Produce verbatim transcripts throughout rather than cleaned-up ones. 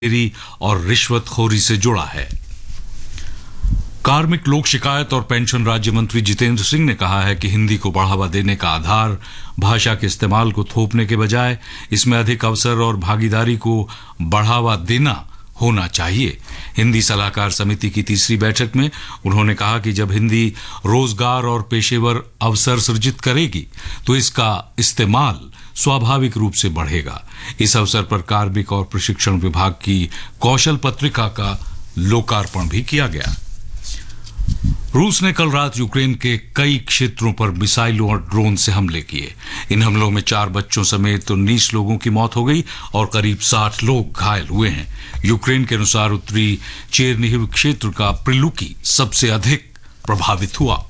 और रिश्वतखोरी से जुड़ा है। कार्मिक लोक शिकायत और पेंशन राज्य मंत्री जितेंद्र सिंह ने कहा है कि हिंदी को बढ़ावा देने का आधार भाषा के इस्तेमाल को थोपने के बजाय इसमें अधिक अवसर और भागीदारी को बढ़ावा देना होना चाहिए। हिंदी सलाहकार समिति की तीसरी बैठक में उन्होंने कहा कि जब हिंदी रोजगार और पेशेवर अवसर सृजित करेगी तो इसका इस्तेमाल स्वाभाविक रूप से बढ़ेगा। इस अवसर पर कार्मिक और प्रशिक्षण विभाग की कौशल पत्रिका का लोकार्पण भी किया गया। रूस ने कल रात यूक्रेन के कई क्षेत्रों पर मिसाइलों और ड्रोन से हमले किए। इन हमलों में चार बच्चों समेत उन्नीस लोगों की मौत हो गई और करीब साठ लोग घायल हुए हैं। यूक्रेन के अनुसार उत्तरी चेरनिहिव क्षेत्र का प्रिलुकी सबसे अधिक प्रभावित हुआ।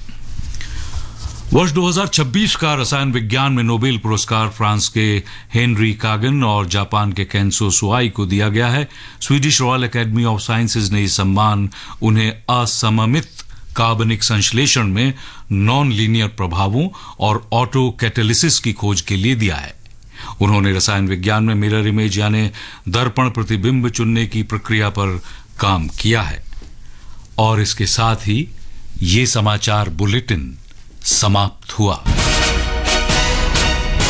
वर्ष दो हज़ार छब्बीस का रसायन विज्ञान में नोबेल पुरस्कार फ्रांस के हेनरी कागन और जापान के केंसो सुआई को दिया गया है। Swedish royal academy of sciences ने यह सम्मान उन्हें असममित कार्बनिक संश्लेषण में नॉन लीनियर प्रभावों और ऑटो कैटेलिसिस की खोज के लिए दिया है। उन्होंने रसायन विज्ञान में मिरर इमेज यानी दर्पण प्रतिबिंब चुनने की प्रक्रिया पर काम किया है। और इसके साथ ही ये समाचार बुलेटिन समाप्त हुआ।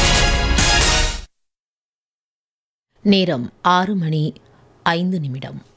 நேரம் ஆறு மணி ஐந்து நிமிடம்.